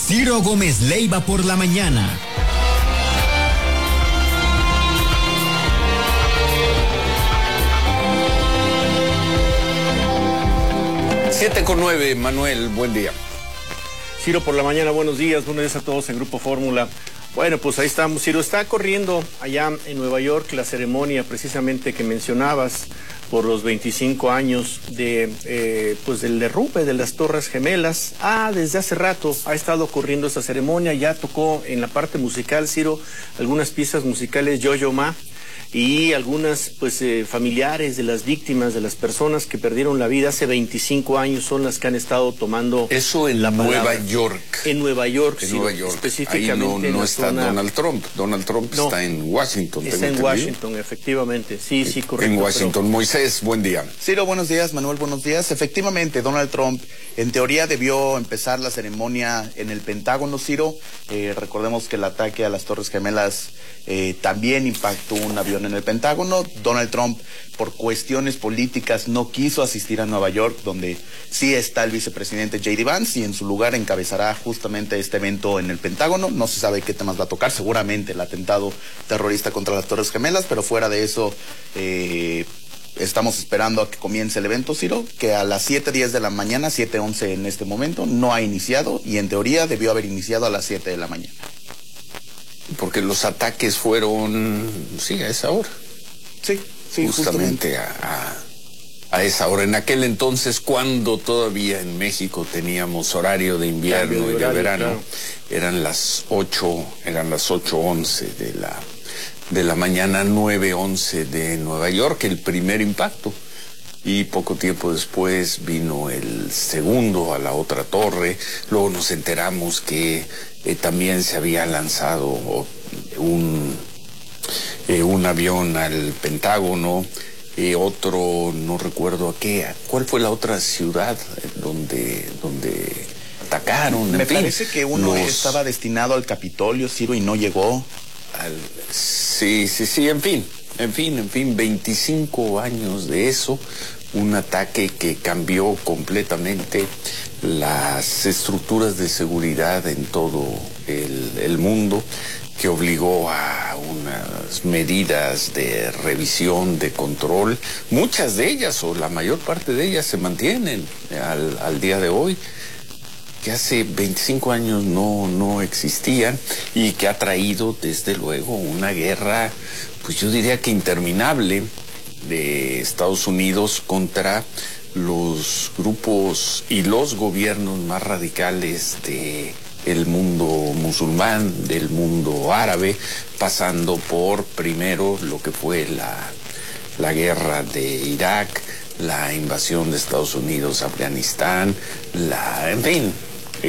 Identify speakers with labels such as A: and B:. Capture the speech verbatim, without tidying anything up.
A: Ciro Gómez Leiva por la mañana.
B: Siete con nueve, Manuel, buen día.
C: Ciro por la mañana, buenos días, buenos días a todos en Grupo Fórmula. Bueno, pues ahí estamos, Ciro. Está corriendo allá en Nueva York la ceremonia precisamente que mencionabas por los veinticinco años de, eh, pues del derrumbe de las Torres Gemelas. Ah, desde hace rato ha estado ocurriendo esta ceremonia, ya tocó en la parte musical, Ciro, algunas piezas musicales Yo-Yo Ma, y algunas pues eh, familiares de las víctimas, de las personas que perdieron la vida hace veinticinco años son las que han estado tomando
B: eso en
C: la
B: Nueva
C: palabra.
B: York.
C: En Nueva York,
B: en
C: sí,
B: Nueva York.
C: Específicamente
B: ahí no,
C: en
B: no
C: la
B: está
C: zona...
B: Donald Trump. Donald Trump
C: no,
B: está en Washington.
C: Está en Washington, efectivamente. Sí, sí, correcto.
B: En Washington. Pero... Moisés, buen día.
D: Ciro, buenos días. Manuel, buenos días. Efectivamente, Donald Trump en teoría debió empezar la ceremonia en el Pentágono, Ciro. Eh, recordemos que el ataque a las Torres Gemelas eh, también impactó un avión en el Pentágono. Donald Trump, por cuestiones políticas, no quiso asistir a Nueva York, donde sí está el vicepresidente J D Vance, y en su lugar encabezará justamente este evento en el Pentágono. No se sabe qué temas va a tocar, seguramente el atentado terrorista contra las Torres Gemelas, pero fuera de eso, eh, estamos esperando a que comience el evento, Ciro, que a las siete diez de la mañana, siete once en este momento, no ha iniciado, y en teoría debió haber iniciado a las siete de la mañana.
B: Porque los ataques fueron, sí, a esa hora.
D: Sí, sí,
B: justamente, justamente. A, a, a esa hora. En aquel entonces, cuando todavía en México teníamos horario de invierno de horario, y de verano, claro. eran las ocho, eran las ocho once de la, de la mañana, nueve once de Nueva York, el primer impacto. Y poco tiempo después vino el segundo a la otra torre. Luego nos enteramos que eh, también se había lanzado un, eh, un avión al Pentágono, eh, otro, no recuerdo a qué, ¿cuál fue la otra ciudad donde, donde atacaron?
D: Me
B: en fin,
D: parece que uno los... estaba destinado al Capitolio, Ciro, y no llegó.
B: Al... Sí, sí, sí, en fin. En fin, en fin, veinticinco años de eso, un ataque que cambió completamente las estructuras de seguridad en todo el, el mundo, que obligó a unas medidas de revisión, de control. Muchas de ellas, o la mayor parte de ellas, se mantienen al, al día de hoy, que hace veinticinco años no, no existían, y que ha traído, desde luego, una guerra, pues yo diría que interminable, de Estados Unidos contra los grupos y los gobiernos más radicales de el mundo musulmán, del mundo árabe, pasando por primero lo que fue la, la guerra de Irak, la invasión de Estados Unidos a Afganistán, la, en fin,